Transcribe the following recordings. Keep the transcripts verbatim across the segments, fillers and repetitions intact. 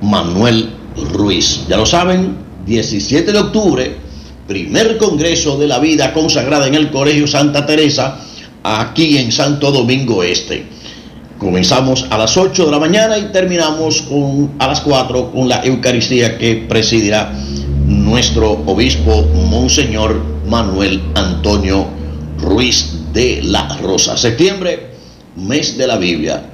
Manuel Ruiz. Ya lo saben, diecisiete de octubre, primer Congreso de la Vida Consagrada en el Colegio Santa Teresa, aquí en Santo Domingo Este. Comenzamos a las ocho de la mañana y terminamos con, a las cuatro con la Eucaristía que presidirá nuestro obispo Monseñor Manuel Antonio Ruiz de la Rosa. Septiembre, mes de la Biblia.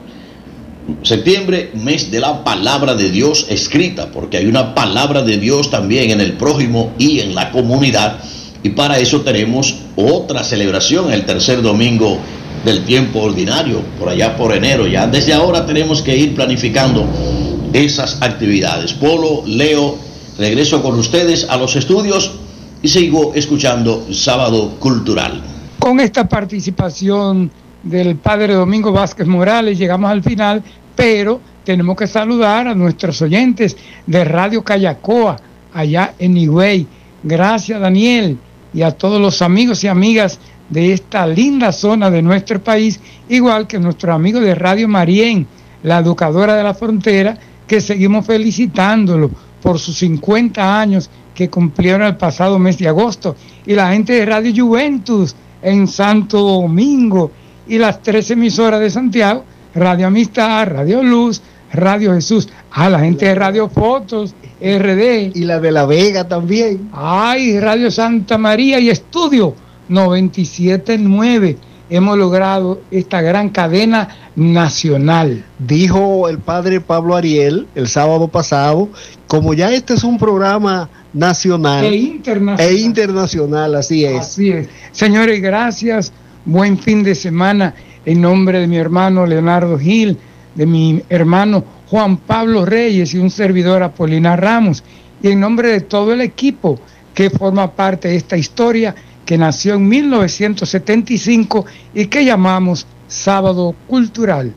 Septiembre, mes de la palabra de Dios escrita, porque hay una palabra de Dios también en el prójimo y en la comunidad, y para eso tenemos otra celebración el tercer domingo del tiempo ordinario, por allá por enero. Ya desde ahora tenemos que ir planificando esas actividades. Polo, Leo, regreso con ustedes a los estudios y sigo escuchando Sábado Cultural. Con esta participación del padre Domingo Vázquez Morales llegamos al final, pero tenemos que saludar a nuestros oyentes de Radio Callacoa, allá en Higüey. Gracias, Daniel, y a todos los amigos y amigas de esta linda zona de nuestro país, igual que nuestros amigos de Radio Marién, la educadora de la frontera, que seguimos felicitándolo por sus cincuenta años que cumplieron el pasado mes de agosto, y la gente de Radio Juventus en Santo Domingo, y las tres emisoras de Santiago, Radio Amistad, Radio Luz, Radio Jesús, a la gente de Radio Fotos, R D. Y la de La Vega también. Ay, Radio Santa María y Estudio noventa y siete punto nueve. Hemos logrado esta gran cadena nacional. Dijo el padre Pablo Ariel el sábado pasado, como ya este es un programa nacional e internacional, e internacional así es. Así es. Señores, gracias. Buen fin de semana en nombre de mi hermano Leonardo Gil, de mi hermano Juan Pablo Reyes y un servidor Apolinar Ramos, y en nombre de todo el equipo que forma parte de esta historia que nació en mil novecientos setenta y cinco y que llamamos Sábado Cultural.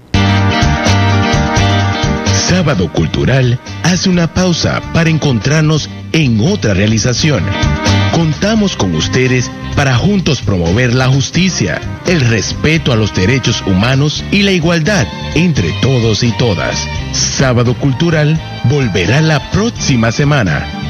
Sábado Cultural hace una pausa para encontrarnos en otra realización. Contamos con ustedes para juntos promover la justicia, el respeto a los derechos humanos y la igualdad entre todos y todas. Sábado Cultural volverá la próxima semana.